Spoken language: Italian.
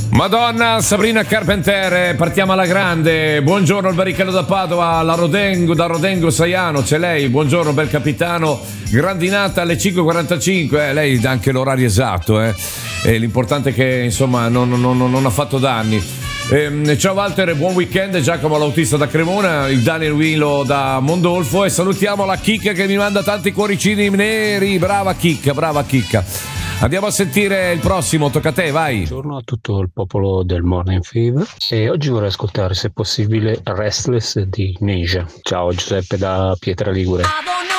Madonna, Sabrina Carpenter, partiamo alla grande. Buongiorno il barrichello da Padova, da Rodengo Saiano, c'è lei. Buongiorno bel capitano, grandinata alle 5:45, lei dà anche l'orario esatto, l'importante è che insomma non ha fatto danni. Ciao Walter, buon weekend. Giacomo l'autista da Cremona, il Daniel Wilo da Mondolfo, e salutiamo la Chicca che mi manda tanti cuoricini neri. Brava Chicca. Andiamo a sentire il prossimo, tocca a te, vai. Buongiorno a tutto il popolo del Morning Fever, e oggi vorrei ascoltare, se possibile, Restless di Neja. Ciao, Giuseppe da Pietra Ligure.